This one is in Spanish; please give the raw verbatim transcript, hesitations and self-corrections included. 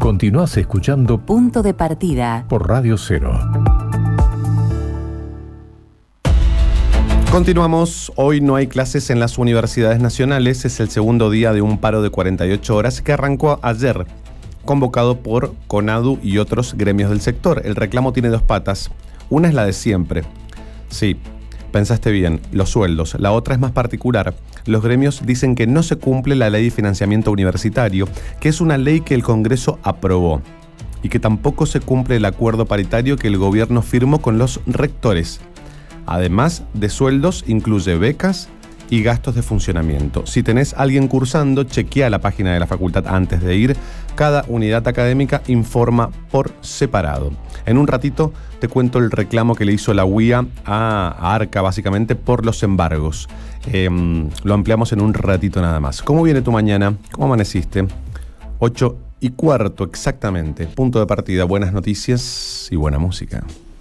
Continuás escuchando Punto de Partida por Radio Cero. Continuamos. Hoy no hay clases en las universidades nacionales. Es el segundo día de un paro de cuarenta y ocho horas que arrancó ayer, convocado por CONADU y otros gremios del sector. El reclamo tiene dos patas. Una es la de siempre. Sí, pensaste bien, los sueldos. La otra es más particular. Los gremios dicen que no se cumple la ley de financiamiento universitario, que es una ley que el Congreso aprobó, y que tampoco se cumple el acuerdo paritario que el gobierno firmó con los rectores. Además de sueldos, incluye becas y gastos de funcionamiento. Si tenés alguien cursando, chequea la página de la facultad antes de ir. Cada unidad académica informa por separado. En un ratito te cuento el reclamo que le hizo la U I A a, a ARCA, básicamente por los embargos. Eh, lo ampliamos en un ratito nada más. ¿Cómo viene tu mañana? ¿Cómo amaneciste? Ocho y cuarto exactamente. Punto de partida. Buenas noticias y buena música.